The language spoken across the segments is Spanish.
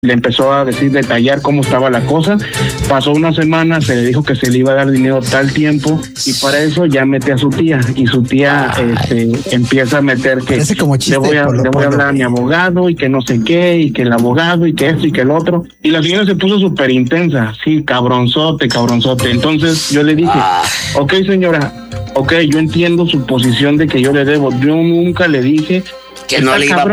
Le empezó a detallar cómo estaba la cosa. Pasó una semana, se le dijo que se le iba a dar dinero tal tiempo y para eso ya mete a su tía y su tía empieza a meter que le voy a hablar a mi abogado y que no sé qué y que el abogado y que esto y que el otro. Y la señora se puso súper intensa, sí, cabronzote. Entonces yo le dije, ok señora, ok, yo entiendo su posición de que yo le debo. Yo nunca le dije que no le iba a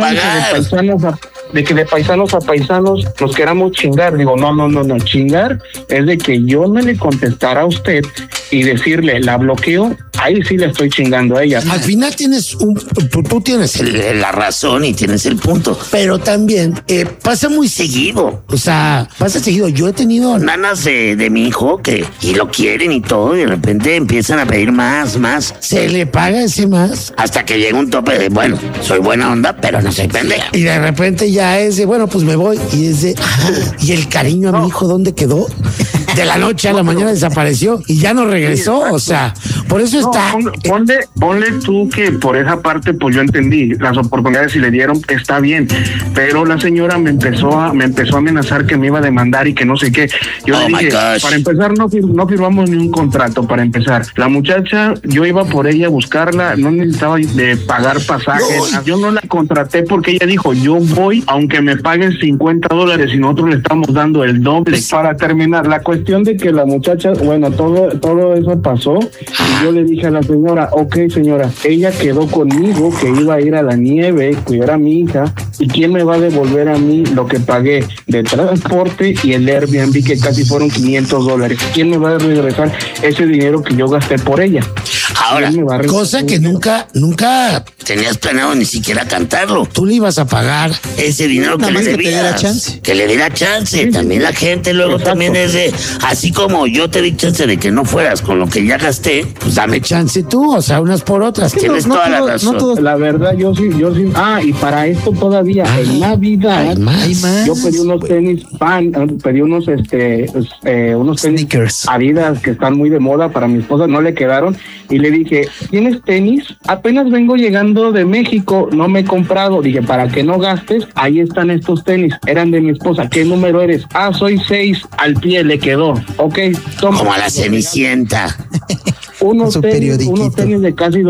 pagar. De que de paisanos a paisanos nos queramos chingar. Digo, no, chingar es de que yo no le contestara a usted y decirle, la bloqueo, ahí sí le estoy chingando a ella. Al final tienes tú tienes la razón y tienes el punto, pero también pasa muy seguido, o sea, pasa seguido. Yo he tenido nanas de mi hijo y lo quieren y todo, y de repente empiezan a pedir más, se le paga ese más, hasta que llega un tope de, bueno, soy buena onda, pero no soy pendeja. Y de repente ya es de, bueno, pues me voy, y es de, y el cariño a mi hijo, ¿dónde quedó? De la noche a la mañana desapareció y ya no regresó, o sea, por eso está. Ponle tú que por esa parte, pues yo entendí, las oportunidades si le dieron, está bien, pero la señora me empezó a amenazar que me iba a demandar y que no sé qué. Yo le dije, para empezar, no firmamos ni un contrato, para empezar. La muchacha, yo iba por ella a buscarla, no necesitaba de pagar pasajes, yo no la contraté porque ella dijo, yo voy, aunque me paguen $50 y nosotros le estamos dando el doble. Para terminar, la cuestión de que la muchacha, bueno, todo eso pasó y yo le dije a la señora, ok señora, ella quedó conmigo que iba a ir a la nieve, cuidar a mi hija, y quién me va a devolver a mí lo que pagué de transporte y el Airbnb que casi fueron $500, quién me va a regresar ese dinero que yo gasté por ella. Ahora, cosa que nunca tenías planeado ni siquiera cantarlo. Tú le ibas a pagar ese dinero que le debías. Que le diera chance. Sí, también la gente luego también es de, así como yo te di chance de que no fueras con lo que ya gasté, pues dame chance tú, o sea, unas por otras. Sí, tienes toda la razón. La verdad, yo sí. Y para esto todavía, en Navidad, yo pedí unos tenis pedí unos tenis sneakers Adidas que están muy de moda para mi esposa, no le quedaron. Y le dije, ¿tienes tenis? Apenas vengo llegando de México, no me he comprado. Dije, para que no gastes, ahí están estos tenis. Eran de mi esposa. ¿Qué número eres? Soy 6. Al pie le quedó. Ok, toma. Como a la Cenicienta. Unos tenis de casi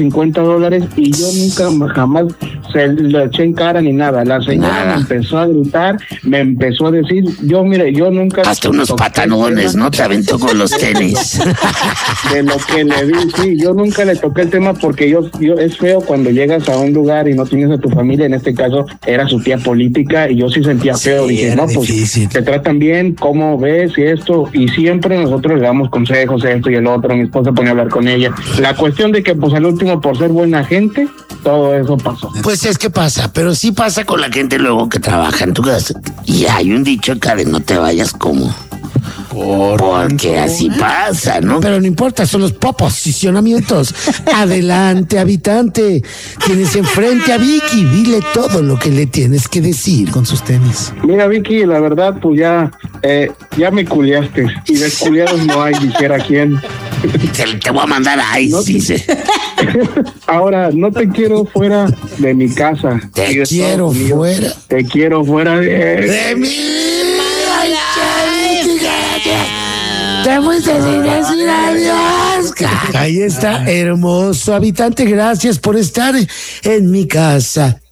$250 y yo nunca jamás se lo eché en cara ni nada. La señora me empezó a gritar, me empezó a decir, yo nunca... Hasta unos patanones, ¿no? Te aventó con los tenis. De lo que le di, sí, yo nunca le toqué el tema porque yo es feo cuando llegas a un lugar y no tienes a tu familia, en este caso era su tía política y yo sí sentía feo, dije, no, pues difícil. Te tratan bien, ¿cómo ves? Y esto, y siempre nosotros le damos consejos, esto y el otro, mi esposa pone a hablar con ella. La cuestión de que pues al último por ser buena gente, todo eso pasó. Pues es que pasa, pero sí pasa con la gente luego que trabaja en tu casa. Y hay un dicho acá de no te vayas como... Porque así pasa, ¿no? Pero no importa, son los posicionamientos. Adelante, habitante. Tienes enfrente a Vicky. Dile todo lo que le tienes que decir con sus tenis. Mira, Vicky, la verdad, pues ya me culiaste. Y desculiados no hay, dijera quién. Te voy a mandar a ISIS. Ahora, no te quiero fuera de mi casa. Te quiero fuera. Te quiero fuera de mí. Te fuiste sin decir adiós. Ahí está, hermoso habitante. Gracias por estar en mi casa.